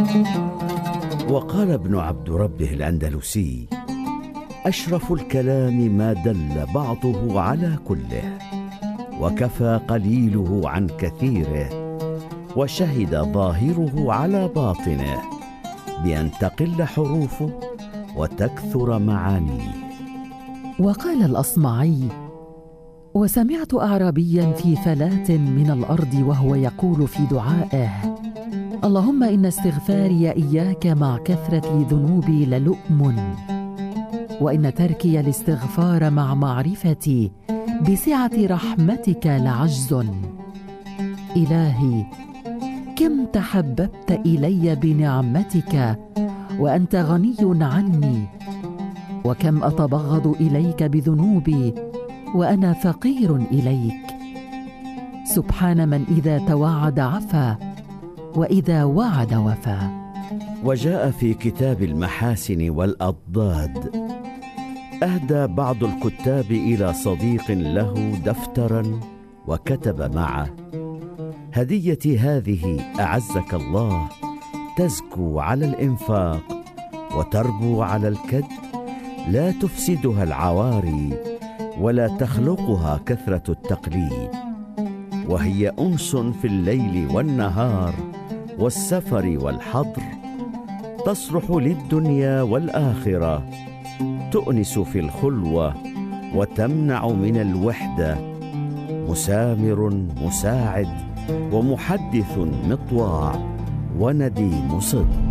وقال ابن عبد ربه الأندلسي: أشرف الكلام ما دل بعضه على كله، وكفى قليله عن كثيره، وشهد ظاهره على باطنه، بأن تقل حروفه وتكثر معانيه. وقال الأصمعي: وسمعت أعرابيا في فلاة من الأرض وهو يقول في دعائه: اللهم إن استغفاري إياك مع كثرة ذنوبي للؤم، وإن تركي الاستغفار مع معرفتي بسعة رحمتك لعجز. إلهي، كم تحببت إلي بنعمتك وأنت غني عني، وكم أتبغض إليك بذنوبي وأنا فقير إليك. سبحان من إذا توعد عفا وإذا وعد وفى. وجاء في كتاب المحاسن والأضداد: أهدى بعض الكتاب إلى صديق له دفترا وكتب معه: هديتي هذه أعزك الله تزكو على الإنفاق وتربو على الكد، لا تفسدها العواري ولا تخلقها كثرة التقليد، وهي أنس في الليل والنهار والسفر والحضر، تصلح للدنيا والآخرة، تؤنس في الخلوة وتمنع من الوحدة، مسامر مساعد ومحدث مطواع ونديم صدق.